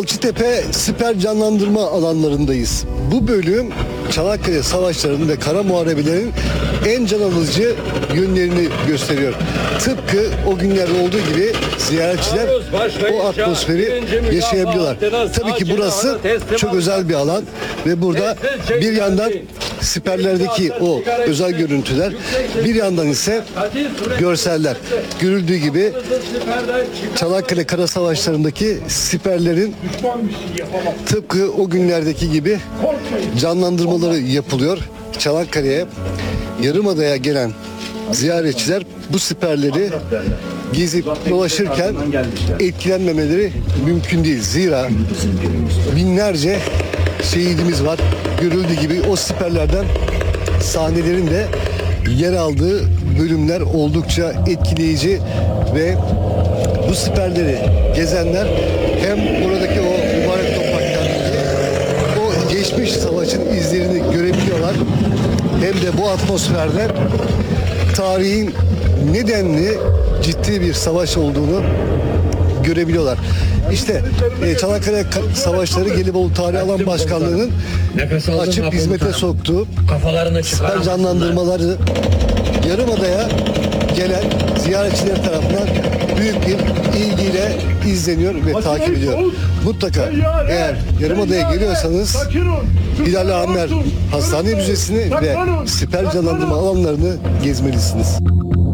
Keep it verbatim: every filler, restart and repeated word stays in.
Alçıtepe Siper Canlandırma alanlarındayız. Bu bölüm Çanakkale Savaşları'nın ve Kara Muharebelerin en can alıcı yönlerini gösteriyor. Tıpkı o günlerde olduğu gibi ziyaretçiler o atmosferi yaşayabiliyorlar. Tabii ki burası çok özel bir alan ve burada bir yandan siperlerdeki o özel görüntüler, bir yandan ise görseller. Görüldüğü gibi Çanakkale Kara Savaşları'ndaki siperlerin tıpkı o günlerdeki gibi canlandırmaları yapılıyor. Çanakkale'ye, Yarımada'ya gelen ziyaretçiler bu siperleri gezip dolaşırken etkilenmemeleri mümkün değil. Zira binlerce şehidimiz var. Görüldüğü gibi o siperlerden sahnelerin de yer aldığı bölümler oldukça etkileyici ve bu siperleri gezenler hem buradaki o mübarek topraklardaki o geçmiş savaşın izlerini görebiliyorlar, hem de bu atmosferde tarihin nedenli ciddi bir savaş olduğunu görebiliyorlar. İşte e, Çanakkale Savaşları Gelibolu Tarih Alan Başkanlığı'nın açıp hizmete soktuğu siper canlandırmaları Yarımada'ya gelen ziyaretçiler tarafından büyük bir ilgiyle izleniyor ve takip ediliyor. Mutlaka eğer Yarımada'ya geliyorsanız Hilal Amer Hastane Müzesi'ni ve siper canlandırma alanlarını gezmelisiniz.